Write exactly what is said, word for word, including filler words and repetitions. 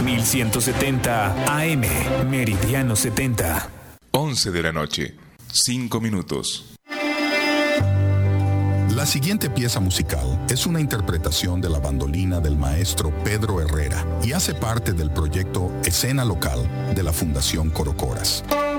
mil ciento setenta A M, Meridiano setenta. once de la noche, cinco minutos. La siguiente pieza musical es una interpretación de la bandolina del maestro Pedro Herrera y hace parte del proyecto Escena Local de la Fundación Corocoras.